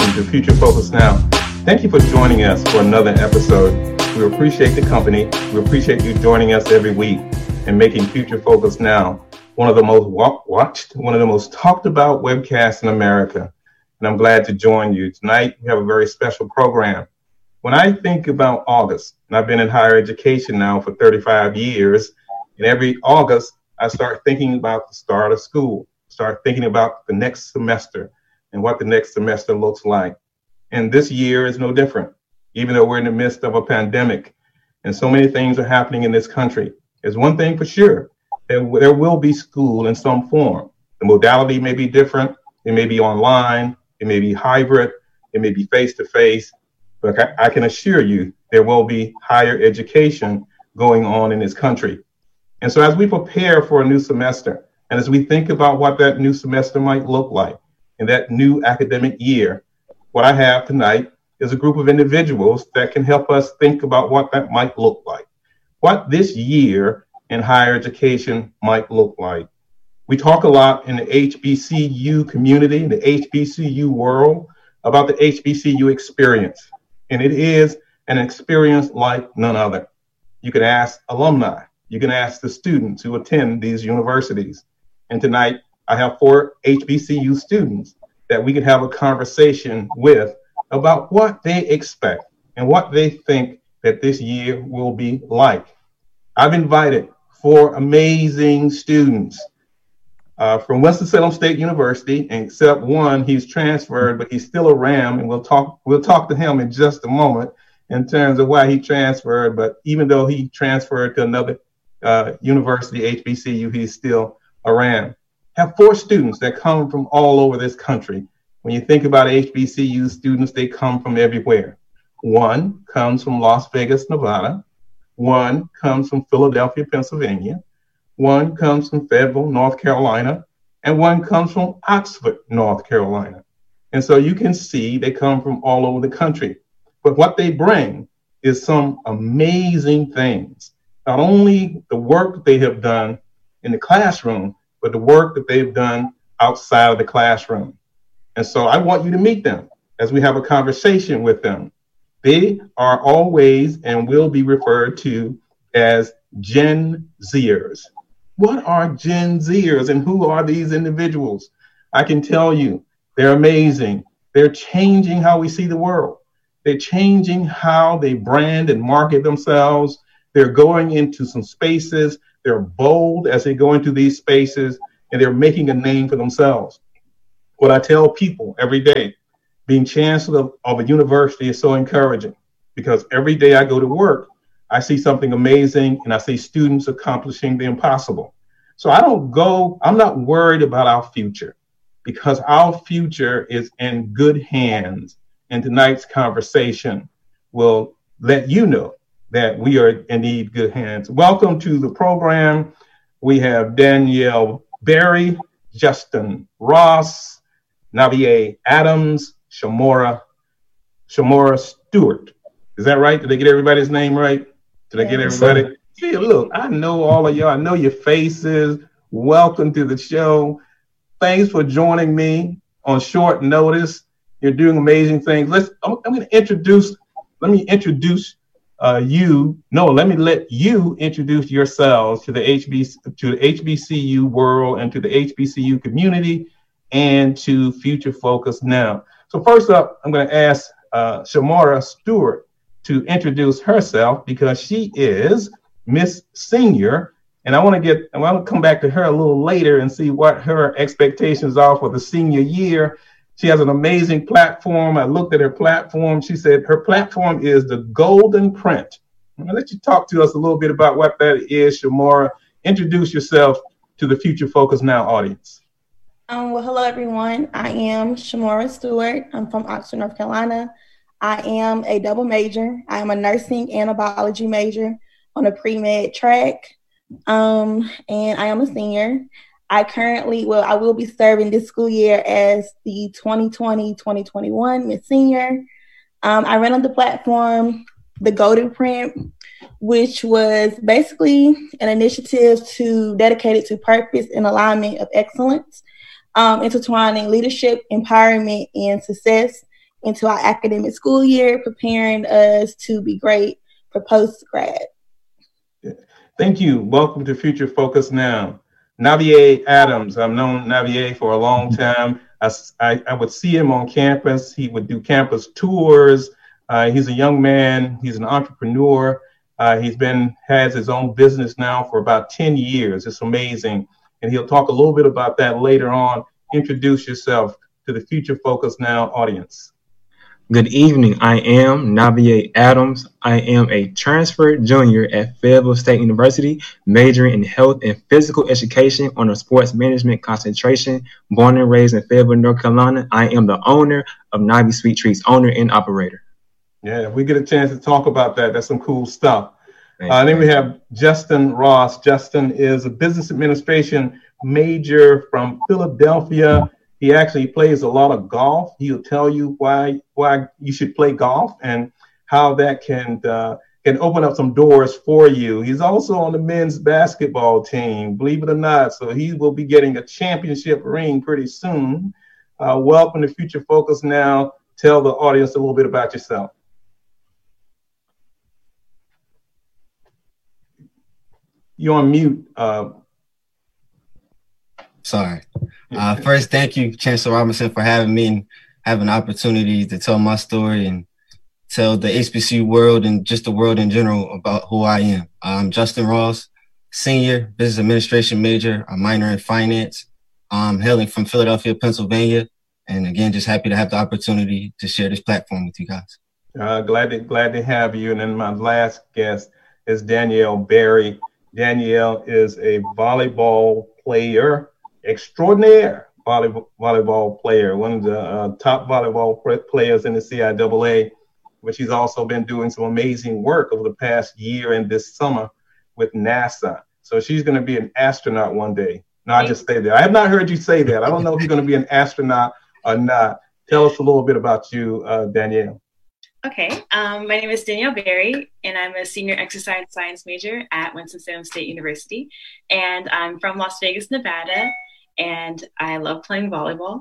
welcome to Future Focus Now. Thank you for joining us for another episode. We appreciate the company. We appreciate you joining us every week and making Future Focus Now one of the most watched, one of the most talked about webcasts in America. And I'm glad to join you. Tonight, we have a very special program. When I think about August, and I've been in higher education now for 35 years, and every August, I start thinking about the start of school, start thinking about the next semester and what the next semester looks like. And this year is no different, even though we're in the midst of a pandemic and so many things are happening in this country. There's one thing for sure, there will be school in some form. The modality may be different. It may be online, it may be hybrid, it may be face-to-face, but I can assure you there will be higher education going on in this country. And so as we prepare for a new semester, and as we think about what that new semester might look like in that new academic year, what I have tonight is a group of individuals that can help us think about what that might look like, what this year in higher education might look like. We talk a lot in the HBCU community, in the HBCU world, about the HBCU experience. And it is an experience like none other. You can ask alumni, you can ask the students who attend these universities. And tonight, I have 4 HBCU students that we can have a conversation with about what they expect and what they think that this year will be like. I've invited 4 amazing students from Winston-Salem State University, and except one, he's transferred, but he's still a Ram, and we'll talk to him in just a moment in terms of why he transferred. But even though he transferred to another university, HBCU, he's still a Ram. Have 4 students that come from all over this country. When you think about HBCU students, they come from everywhere. One comes from Las Vegas, Nevada. One comes from Philadelphia, Pennsylvania. One comes from Fayetteville, North Carolina, and one comes from Oxford, North Carolina. And so you can see they come from all over the country. But what they bring is some amazing things. Not only the work that they have done in the classroom, but the work that they've done outside of the classroom. And so I want you to meet them as we have a conversation with them. They are always and will be referred to as Gen Zers. What are Gen Zers and who are these individuals? I can tell you, they're amazing. They're changing how we see the world. They're changing how they brand and market themselves. They're going into some spaces. They're bold as they go into these spaces, and they're making a name for themselves. What I tell people every day, being chancellor of a university is so encouraging, because every day I go to work, I see something amazing, and I see students accomplishing the impossible. So I'm not worried about our future, because our future is in good hands. And tonight's conversation will let you know that we are indeed good hands. Welcome to the program. We have Danielle Berry, Justin Ross, Navier Adams, Shamora Stewart. Is that right? Did I get everybody's name right? Did I get everybody? Yeah, look, I know all of y'all. I know your faces. Welcome to the show. Thanks for joining me on short notice. You're doing amazing things. Let me let you introduce yourselves to the HBCU world and to the HBCU community and to Future Focus Now. So first up, I'm going to ask Shamora Stewart to introduce herself, because she is Miss Senior, and I want to come back to her a little later and see what her expectations are for the senior year. She has an amazing platform. I looked at her platform. She said her platform is the Golden Print. I'm going to let you talk to us a little bit about what that is, Shamora. Introduce yourself to the Future Focus Now audience. Well, hello, everyone. I am Shamora Stewart. I'm from Oxford, North Carolina. I am a double major. I am a nursing and a biology major on a pre-med track, and I am a senior. I will be serving this school year as the 2020-2021 Miss Senior. I ran on the platform, the Golden Print, which was basically an initiative dedicated to purpose and alignment of excellence, intertwining leadership, empowerment, and success into our academic school year, preparing us to be great for post-grad. Thank you. Welcome to Future Focus Now. Navier Adams. I've known Navier for a long time. I would see him on campus. He would do campus tours. He's a young man. He's an entrepreneur. Has his own business now for about 10 years. It's amazing. And he'll talk a little bit about that later on. Introduce yourself to the Future Focus Now audience. Good evening. I am Navier Adams. I am a transferred junior at Fayetteville State University, majoring in health and physical education on a sports management concentration. Born and raised in Fayetteville, North Carolina. I am the owner of Navi Sweet Treats, owner and operator. Yeah, if we get a chance to talk about that, that's some cool stuff. Then we have Justin Ross. Justin is a business administration major from Philadelphia. He actually plays a lot of golf. He'll tell you why you should play golf and how that can open up some doors for you. He's also on the men's basketball team, believe it or not. So he will be getting a championship ring pretty soon. Welcome to Future Focus Now. Tell the audience a little bit about yourself. You're on mute. Sorry. First, thank you, Chancellor Robinson, for having me and having an opportunity to tell my story and tell the HBCU world and just the world in general about who I am. I'm Justin Ross, senior business administration major, a minor in finance. I'm hailing from Philadelphia, Pennsylvania. And again, just happy to have the opportunity to share this platform with you guys. Glad to have you. And then my last guest is Danielle Berry. Danielle is a volleyball player extraordinaire, volleyball player, one of the top volleyball players in the CIAA, but she's also been doing some amazing work over the past year and this summer with NASA. So she's going to be an astronaut one day. No, I just say that. I have not heard you say that. I don't know if you're going to be an astronaut or not. Tell us a little bit about you, Danielle. Okay, my name is Danielle Berry, and I'm a senior exercise science major at Winston-Salem State University. And I'm from Las Vegas, Nevada, and I love playing volleyball.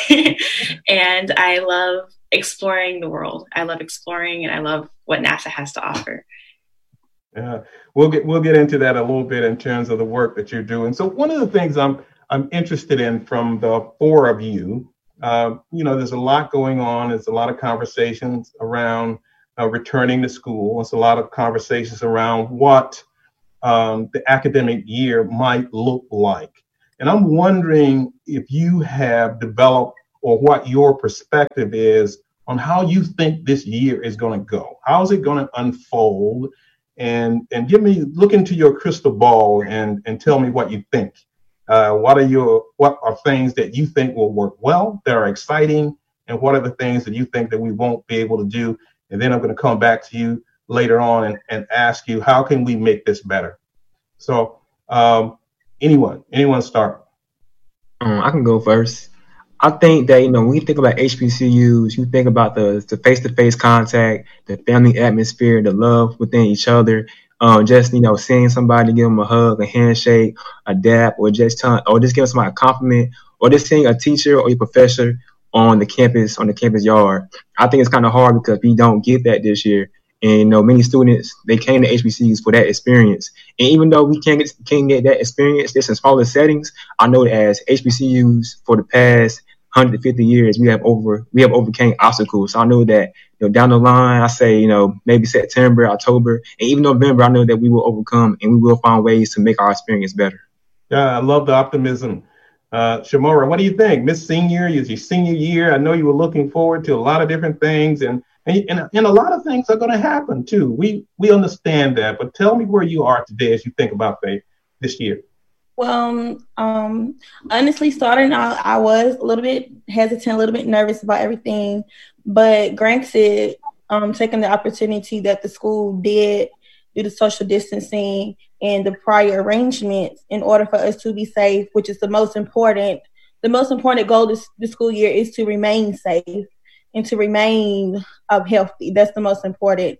And I love exploring the world. I love exploring, and I love what NASA has to offer. Yeah, we'll get into that a little bit in terms of the work that you're doing. So one of the things I'm interested in from the four of you, there's a lot going on. There's a lot of conversations around returning to school. There's a lot of conversations around what the academic year might look like. And I'm wondering if you have developed or what your perspective is on how you think this year is going to go. How is it going to unfold? And look into your crystal ball and tell me what you think. What are things that you think will work well, that are exciting, and what are the things that you think that we won't be able to do? And then I'm going to come back to you later on and ask you, how can we make this better? So anyone start? I can go first. I think that, when you think about HBCUs, you think about the face-to-face contact, the family atmosphere, the love within each other. Just seeing somebody, give them a hug, a handshake, a dap, or just give somebody a compliment, or just seeing a teacher or your professor on the campus yard. I think it's kind of hard because we don't get that this year. And many students, they came to HBCUs for that experience. And even though we can't get that experience just in smaller settings, I know that as HBCUs for the past 150 years, we have overcame obstacles. So I know that down the line, I say maybe September, October, and even November, I know that we will overcome and we will find ways to make our experience better. Yeah, I love the optimism. Shamora, what do you think? Miss Senior, is your senior year. I know you were looking forward to a lot of different things, and a lot of things are going to happen too. We understand that, but tell me where you are today as you think about this year. Well, honestly, starting out, I was a little bit hesitant, a little bit nervous about everything, but granted, taking the opportunity that the school did do the social distancing and the prior arrangements in order for us to be safe, which is the most important goal this school year is to remain safe and to remain healthy. That's the most important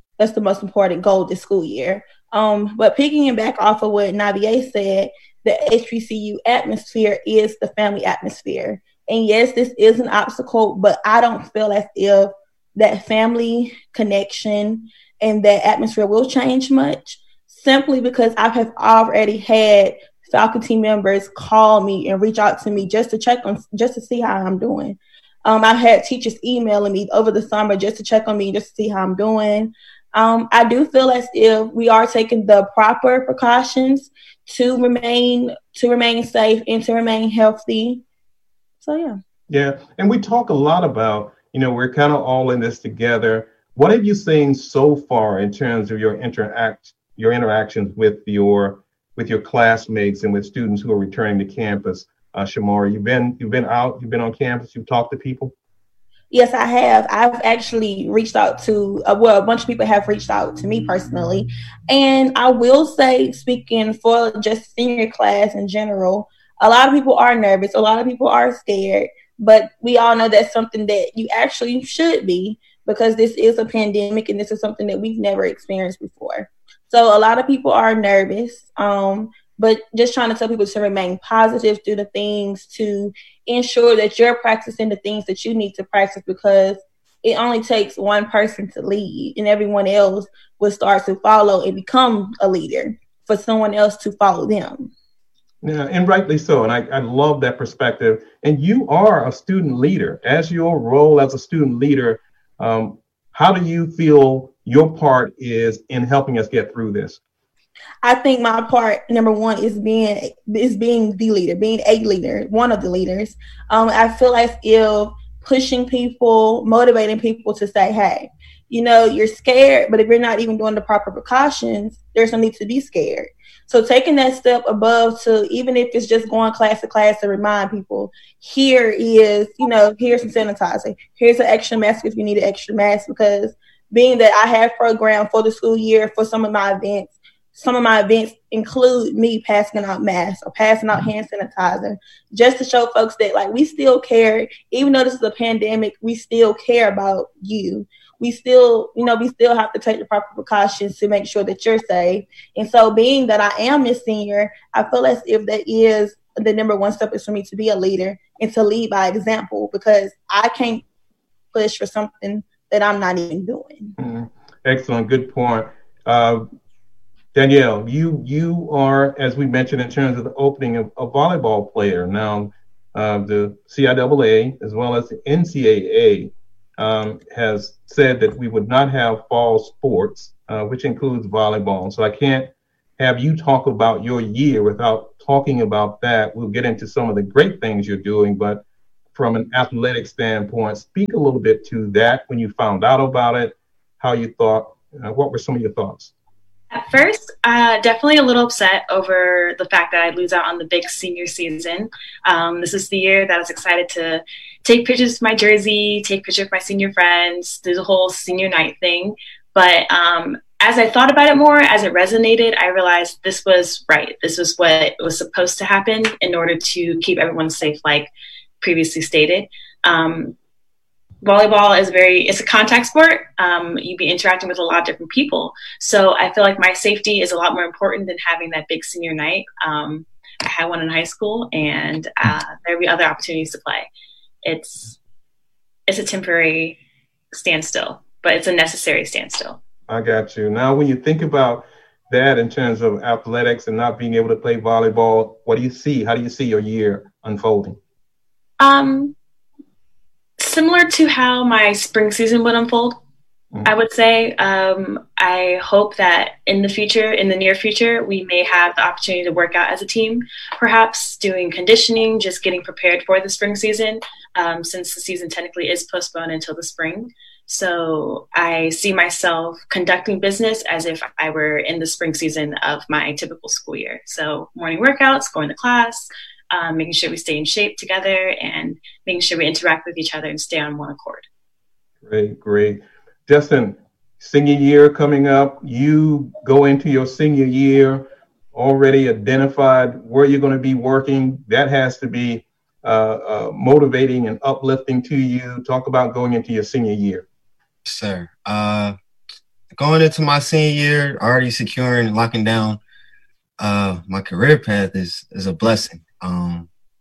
goal this school year. But picking back off of what Navier said, the HBCU atmosphere is the family atmosphere. And yes, this is an obstacle, but I don't feel as if that family connection and that atmosphere will change much, simply because I have already had faculty members call me and reach out to me just to check on, just to see how I'm doing. I've had teachers emailing me over the summer just to check on me, just to see how I'm doing. I do feel as if we are taking the proper precautions to remain safe and to remain healthy. So yeah. Yeah, and we talk a lot about, we're kind of all in this together. What have you seen so far in terms of your interactions with your classmates and with students who are returning to campus? Shamora, you've been out, you've been on campus, you've talked to people? Yes, I have. I've actually reached out to, a bunch of people have reached out to me personally. And I will say, speaking for just senior class in general, a lot of people are nervous. A lot of people are scared. But we all know that's something that you actually should be, because this is a pandemic and this is something that we've never experienced before. So a lot of people are nervous. But just trying to tell people to remain positive, do the things to ensure that you're practicing the things that you need to practice, because it only takes one person to lead and everyone else will start to follow and become a leader for someone else to follow them. Yeah, and rightly so. And I love that perspective. And you are a student leader. As your role as a student leader, how do you feel your part is in helping us get through this? I think my part, number one, is being the leader, being a leader, one of the leaders. I feel as if pushing people, motivating people to say, hey, you're scared, but if you're not even doing the proper precautions, there's no need to be scared. So taking that step above to, even if it's just going class to class, to remind people, here is, here's some sanitizer, here's an extra mask if you need an extra mask, because being that I have programmed for the school year for some of my events include me passing out masks or passing out hand sanitizer, just to show folks that we still care. Even though this is a pandemic, we still care about you. We still have to take the proper precautions to make sure that you're safe. And so being that I am a senior, I feel as if that is the number one step, is for me to be a leader and to lead by example, because I can't push for something that I'm not even doing. Excellent. Good point. Danielle, you are, as we mentioned in terms of the opening, a volleyball player. Now, the CIAA as well as the NCAA has said that we would not have fall sports, which includes volleyball. So I can't have you talk about your year without talking about that. We'll get into some of the great things you're doing, but from an athletic standpoint, speak a little bit to that when you found out about it, how you thought, what were some of your thoughts? At first, definitely a little upset over the fact that I lose out on the big senior season. This is the year that I was excited to take pictures of my jersey, take pictures of my senior friends, do the whole senior night thing. But as I thought about it more, as it resonated, I realized this was right. This was what was supposed to happen in order to keep everyone safe, like previously stated. Volleyball is it's a contact sport. You'd be interacting with a lot of different people. So I feel like my safety is a lot more important than having that big senior night. I had one in high school, and there'll be other opportunities to play. It's a temporary standstill, but it's a necessary standstill. I got you. Now, when you think about that in terms of athletics and not being able to play volleyball, what do you see? How do you see your year unfolding? Similar to how my spring season would unfold, I would say. I hope that in the near future, we may have the opportunity to work out as a team, perhaps doing conditioning, just getting prepared for the spring season, since the season technically is postponed until the spring. So I see myself conducting business as if I were in the spring season of my typical school year. So morning workouts, going to class, making sure we stay in shape together, and making sure we interact with each other and stay on one accord. Great. Justin, senior year coming up, you go into your senior year already identified where you're going to be working. That has to be motivating and uplifting to you. Talk about going into your senior year. Sir, going into my senior year, already securing and locking down my career path is a blessing.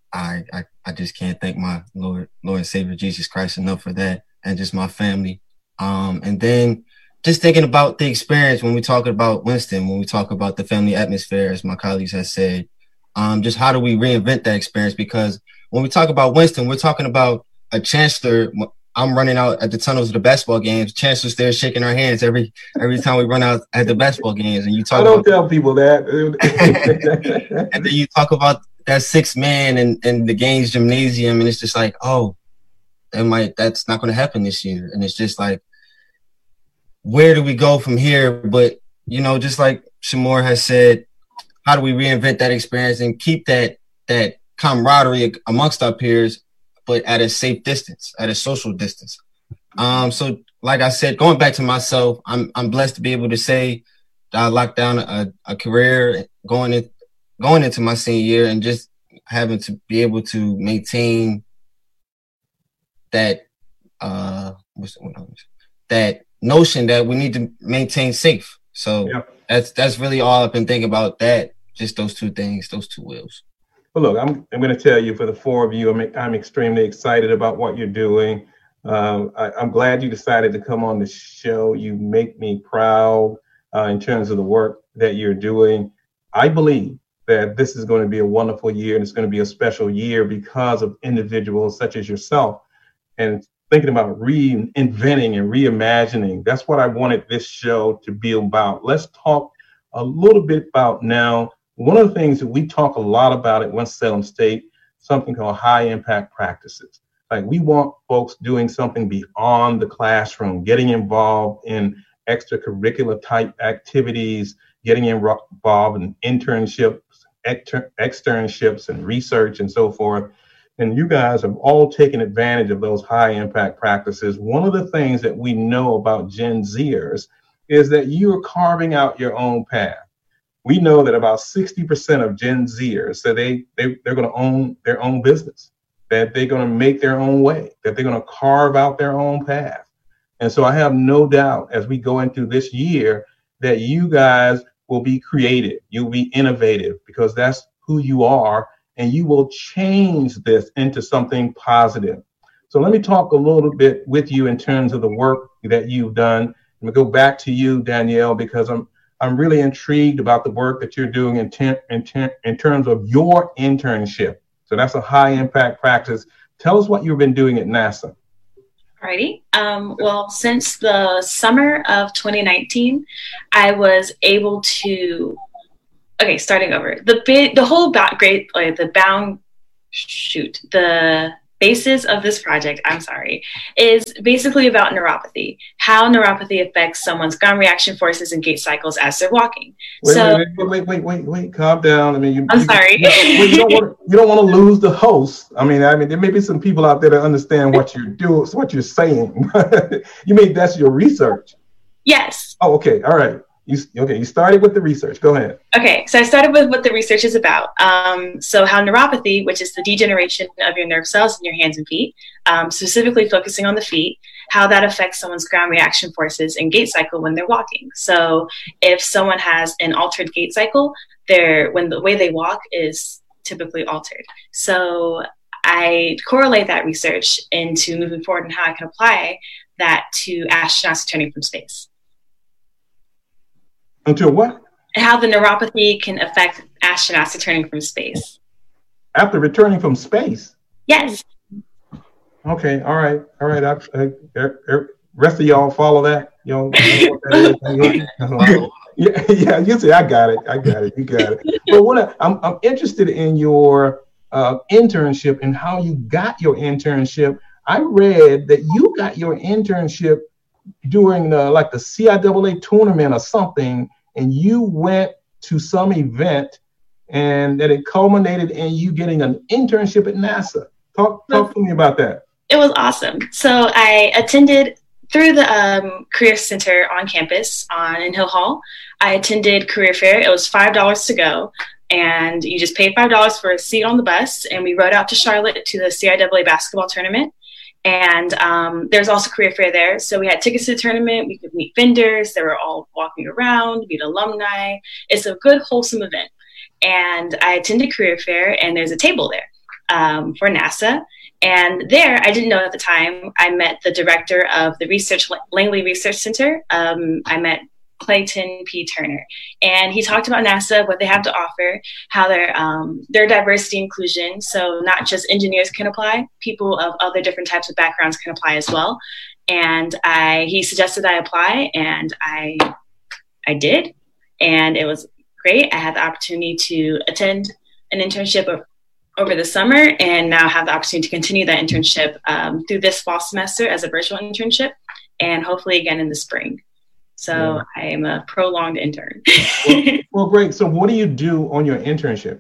I just can't thank my Lord and Savior Jesus Christ enough for that, and just my family. And then just thinking about the experience when we talk about Winston, when we talk about the family atmosphere, as my colleagues have said, just how do we reinvent that experience? Because when we talk about Winston, we're talking about a chancellor. I'm running out at the tunnels of the basketball games. Chancellor's there shaking our hands every time we run out at the basketball games. And you talk. I don't tell people that. And then you talk about that 6 man and the games gymnasium, and it's just like, oh, that's not going to happen this year. And it's just like, where do we go from here? But just like Shamor has said, how do we reinvent that experience and keep that camaraderie amongst our peers, but at a safe distance, at a social distance? So like I said, going back to myself, I'm blessed to be able to say that I locked down a career going into my senior year, and just having to be able to maintain that that notion that we need to maintain safe. So that's really all I've been thinking about, that just those two things, those two wheels. Well, look, I'm going to tell you, for the four of you, I'm extremely excited about what you're doing. I'm glad you decided to come on the show. You make me proud in terms of the work that you're doing. I believe that this is going to be a wonderful year, and it's going to be a special year because of individuals such as yourself, and thinking about reinventing and reimagining. That's what I wanted this show to be about. Let's talk a little bit about now. One of the things that we talk a lot about at Winston-Salem State, something called high impact practices. Like, we want folks doing something beyond the classroom, getting involved in extracurricular type activities, getting involved in internships, externships, and research and so forth. And you guys have all taken advantage of those high impact practices. One of the things that we know about Gen Zers is that you are carving out your own path. We know that about 60% of Gen Zers say they're going to own their own business, that they're going to make their own way, that they're going to carve out their own path. And so I have no doubt, as we go into this year, that you guys will be creative, you'll be innovative, because that's who you are, and you will change this into something positive. So let me talk a little bit with you in terms of the work that you've done. I'm going to go back to you, Danielle, because I'm really intrigued about the work that you're doing in terms of your internship. So that's a high impact practice. Tell us what you've been doing at NASA. Alrighty. Well, since the summer of 2019, I was able to, starting over. The basis of this project, is basically about neuropathy, how neuropathy affects someone's ground reaction forces and gate cycles as they're walking. Wait, calm down. I mean, I'm sorry. You don't want to lose the host. I mean, there may be some people out there that understand what you're doing, what you're saying. You mean that's your research? Yes. Oh, okay. All right. You started with the research. Go ahead. Okay, so I started with what the research is about. So how neuropathy, which is the degeneration of your nerve cells in your hands and feet, specifically focusing on the feet, how that affects someone's ground reaction forces and gait cycle when they're walking. So if someone has an altered gait cycle, when the way they walk is typically altered. So I correlate that research into moving forward and how I can apply that to astronauts returning from space. Until what? How the neuropathy can affect astronauts returning from space. After returning from space? Yes. Okay, all right. Rest of y'all follow that? Y'all yeah, you say, I got it, you got it. But I'm interested in your internship and how you got your internship. I read that you got your internship during the CIAA tournament or something, and you went to some event, and that it culminated in you getting an internship at NASA. Talk to me about that. It was awesome. So I attended through the Career Center on campus in Hill Hall. I attended Career Fair. It was $5 to go, and you just paid $5 for a seat on the bus, and we rode out to Charlotte to the CIAA basketball tournament. And there's also Career Fair there. So we had tickets to the tournament. We could meet vendors. They were all walking around, meet alumni. It's a good, wholesome event. And I attended Career Fair, and there's a table there. for NASA. And there, I didn't know at the time, I met the director of the Langley Research Center. I met Clayton P. Turner, and he talked about NASA, what they have to offer, how their diversity inclusion. So not just engineers can apply, people of other different types of backgrounds can apply as well. And he suggested I apply, and I did, and it was great. I had the opportunity to attend an internship over the summer, and now have the opportunity to continue that internship through this fall semester as a virtual internship, and hopefully again in the spring. So I am a prolonged intern. well, great. So what do you do on your internship?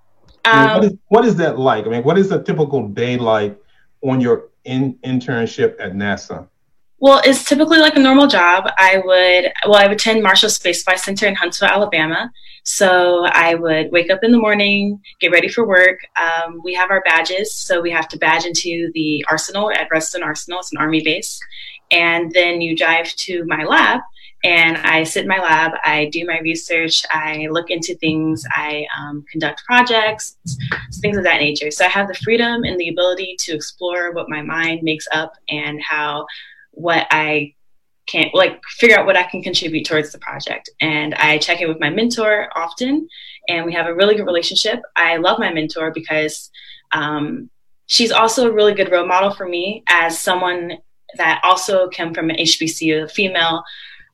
What is that like? I mean, what is a typical day like on your internship at NASA? Well, it's typically like a normal job. I would attend Marshall Space Flight Center in Huntsville, Alabama. So I would wake up in the morning, get ready for work. We have our badges. So we have to badge into the Arsenal at Redstone Arsenal. It's an Army base. And then you drive to my lab, and I sit in my lab. I do my research. I look into things. I conduct projects, things of that nature. So I have the freedom and the ability to explore what my mind makes up, and what I can figure out what I can contribute towards the project. And I check in with my mentor often, and we have a really good relationship. I love my mentor because she's also a really good role model for me as someone that also came from an HBCU, a female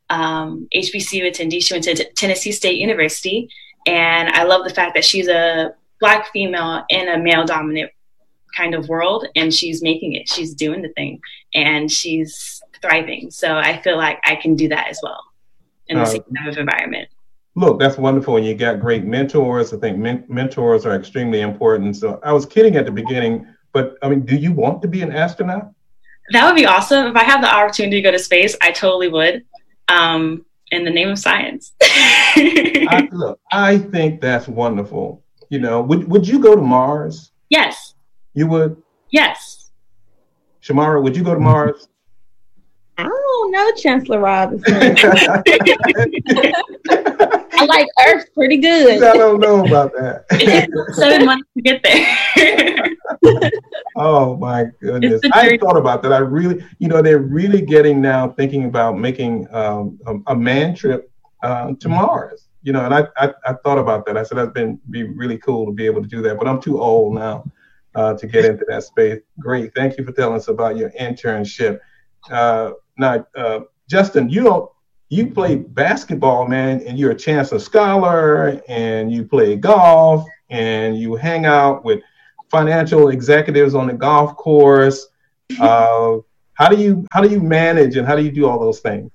HBCU attendee. She went to Tennessee State University. And I love the fact that she's a Black female in a male dominant kind of world, and she's making it. She's doing the thing, and she's thriving. So I feel like I can do that as well in the same type of environment. Look, that's wonderful. And you got great mentors. I think mentors are extremely important. So I was kidding at the beginning, but I mean, do you want to be an astronaut? That would be awesome. If I have the opportunity to go to space, I totally would. In the name of science. I think that's wonderful. You know, would you go to Mars? Yes. You would? Yes. Shamara, would you go to Mars? I don't know, Chancellor Robinson. I like Earth pretty good. I don't know about that. It takes 7 months to get there. Oh my goodness. I thought about that. I really, they're really getting now thinking about making a man trip to Mars. And I thought about that. I said that'd be really cool to be able to do that, but I'm too old now to get into that space. Great. Thank you for telling us about your internship. Now, Justin, you play basketball, man, and you're a Chancellor Scholar, and you play golf, and you hang out with financial executives on the golf course. How do you manage, and how do you do all those things?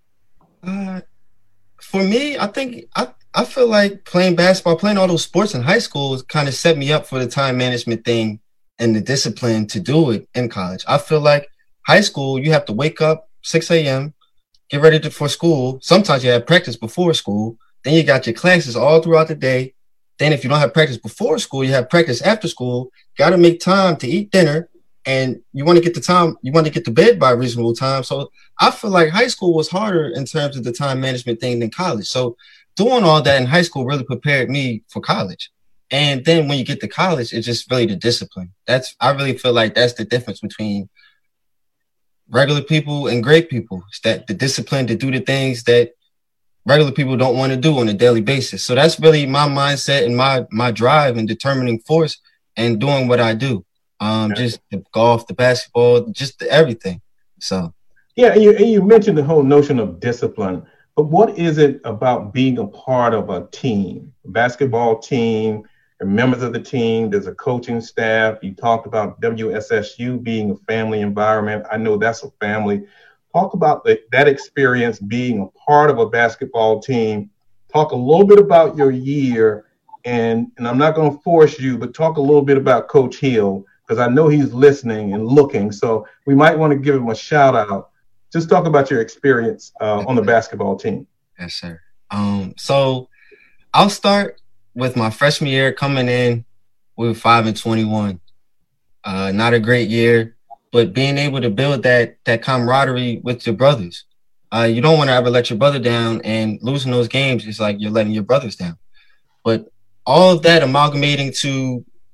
For me, I think I feel like playing basketball, playing all those sports in high school kind of set me up for the time management thing and the discipline to do it in college. I feel like high school, you have to wake up 6 a.m., get ready for school. Sometimes you have practice before school. Then you got your classes all throughout the day. Then if you don't have practice before school, you have practice after school. Got to make time to eat dinner, and you want to get to bed by a reasonable time. So I feel like high school was harder in terms of the time management thing than college. So doing all that in high school really prepared me for college. And then when you get to college, it's just really the discipline. I really feel like that's the difference between regular people and great people. It's that the discipline to do the things that regular people don't want to do on a daily basis. So that's really my mindset and my drive and determining force and doing what I do. Just the golf, the basketball, just everything. So yeah, and you mentioned the whole notion of discipline, but what is it about being a part of a team, a basketball team, and members of the team? There's a coaching staff. You talked about WSSU being a family environment. I know that's a family. Talk about that experience being a part of a basketball team. Talk a little bit about your year, and I'm not going to force you, but talk a little bit about Coach Hill, because I know he's listening and looking. So we might want to give him a shout out. Just talk about your experience on the basketball team. Yes, sir. So I'll start with my freshman year coming in. We were 5-21. Not a great year, but being able to build that camaraderie with your brothers. You don't want to ever let your brother down, and losing those games is like you're letting your brothers down. But all of that amalgamating to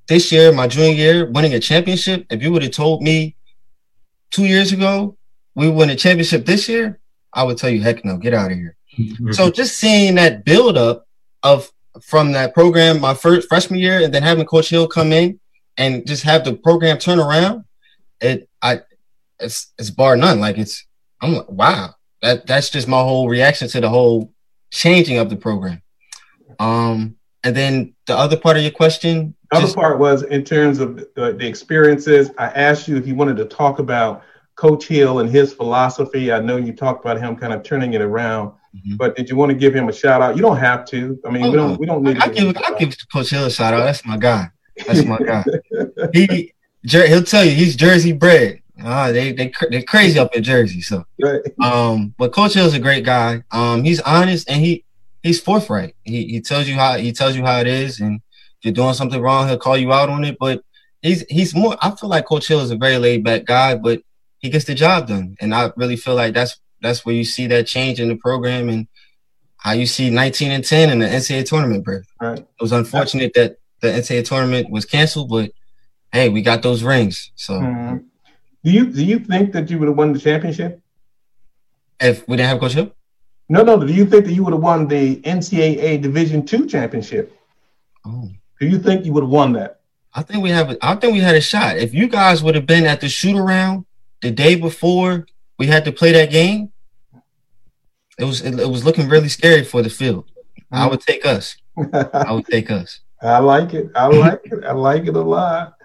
this year, my junior year, winning a championship, if you would have told me 2 years ago we win a championship this year, I would tell you, heck no, get out of here. So just seeing that build up from that program my first freshman year, and then having Coach Hill come in and just have the program turn around, it's bar none. Like I'm like, wow, that's just my whole reaction to the whole changing of the program. And then the other part of your question. The other part was in terms of the experiences. I asked you if you wanted to talk about Coach Hill and his philosophy. I know you talked about him kind of turning it around, but did you want to give him a shout out? You don't have to. I mean, we don't need. I give Coach Hill a shout out. That's my guy. That's my guy. He'll tell you he's Jersey bred. They're crazy up in Jersey. So, right. But Coach Hill's a great guy. He's honest and he's forthright. He tells you how it is, and if you're doing something wrong, he'll call you out on it. But he's more. I feel like Coach Hill is a very laid back guy, but he gets the job done, and I really feel like that's where you see that change in the program and how you see 19-10 in the NCAA tournament berth. Right. It was unfortunate that the NCAA tournament was canceled, but hey, we got those rings. So, do you think that you would have won the championship if we didn't have Coach Hill? No. Do you think that you would have won the NCAA Division II championship? Oh. Do you think you would have won that? I think we had a shot. If you guys would have been at the shoot around the day before we had to play that game, it was looking really scary for the field. I would take us. I would take us. I like it. I like it a lot.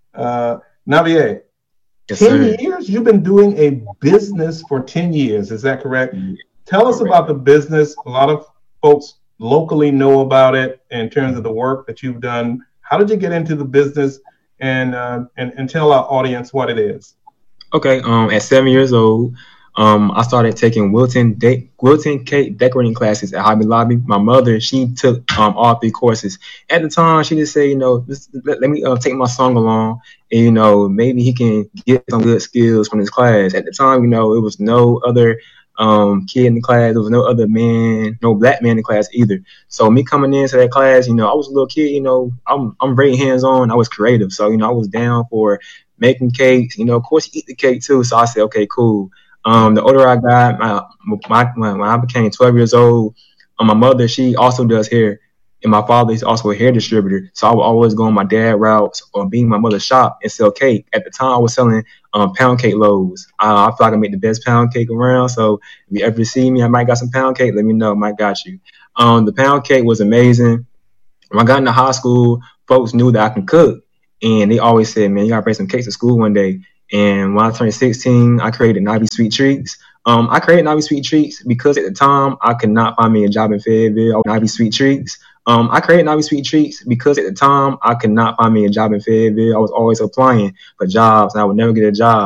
Navier, Yes, 10 sir. years? You've been doing a business for 10 years. Is that correct? Tell us about the business. A lot of folks locally know about it in terms of the work that you've done. How did you get into the business, and tell our audience what it is? Okay. At 7 years old, I started taking Wilton cake decorating classes at Hobby Lobby. My mother, she took all 3 courses. At the time, she just said, let me take my son along, and maybe he can get some good skills from this class. At the time, it was no other kid in the class. There was no other man, no black man in the class either. So me coming into that class, I was a little kid. I'm very hands on. I was creative, so I was down for making cakes. Of course, eat the cake too. So I said, okay, cool. The older I got, when I became 12 years old, my mother, she also does hair, and my father is also a hair distributor. So I would always go on my dad routes or be in my mother's shop and sell cake. At the time, I was selling pound cake loaves. I feel like I make the best pound cake around. So if you ever see me, I might got some pound cake. Let me know. I might got you. The pound cake was amazing. When I got into high school, folks knew that I can cook, and they always said, "Man, you gotta bring some cakes to school one day." And when I turned 16, I created Navy Sweet Treats. I created Navy Sweet Treats because at the time I could not find me a job in Fayetteville. Navy Sweet Treats. I created Navy Sweet Treats because at the time I could not find me a job in Fayetteville. I was always applying for jobs and I would never get a job.